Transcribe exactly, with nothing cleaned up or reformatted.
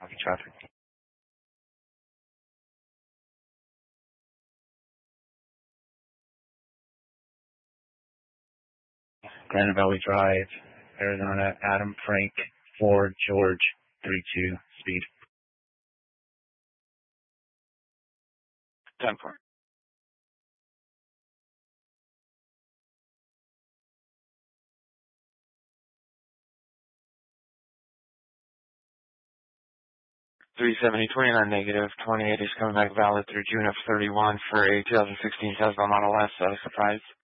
Copy traffic. Granite Valley Drive, Arizona, Adam Frank, Ford, George, three two, speed. ten four. three seventy, twenty-nine negative, twenty-eight is coming back valid through June of thirty-one for a two thousand sixteen Tesla Model S, uh, surprise.